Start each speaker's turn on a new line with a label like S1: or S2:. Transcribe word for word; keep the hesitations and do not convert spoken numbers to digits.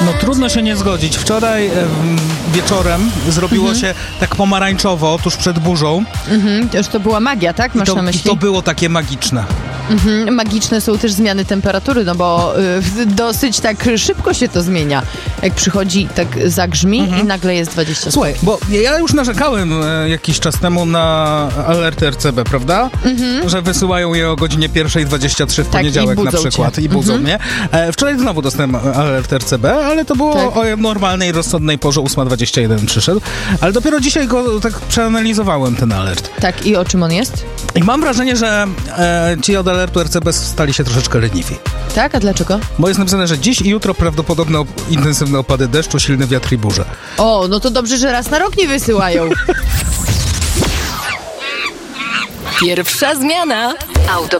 S1: No trudno się nie zgodzić. Wczoraj e, wieczorem zrobiło mhm. się tak pomarańczowo, tuż przed burzą.
S2: Mhm. To już to była magia, tak? Masz
S1: to,
S2: na myśli?
S1: I to było takie magiczne.
S2: Mhm. Magiczne są też zmiany temperatury, no bo y, dosyć tak szybko się to zmienia. Jak przychodzi, tak zagrzmi mhm. i nagle jest dwadzieścia
S1: Słuchaj, bo ja już narzekałem e, jakiś czas temu na alerty R C B, prawda? Mhm. Że wysyłają je o godzinie pierwsza dwadzieścia trzy w tak, poniedziałek na przykład cię. i budzą mhm. mnie. E, wczoraj znowu dostałem alert R C B, ale to było tak. o normalnej, rozsądnej porze, ósma dwadzieścia jeden przyszedł. Ale dopiero dzisiaj go tak przeanalizowałem, ten alert.
S2: Tak, i o czym on jest?
S1: I mam wrażenie, że e, ci od alertu R C B stali się troszeczkę leniwi.
S2: Tak? A dlaczego?
S1: Bo jest napisane, że dziś i jutro prawdopodobne op- intensywne opady deszczu, silny wiatr i burze.
S2: O, no to dobrze, że raz na rok nie wysyłają.
S3: Pierwsza zmiana. Auto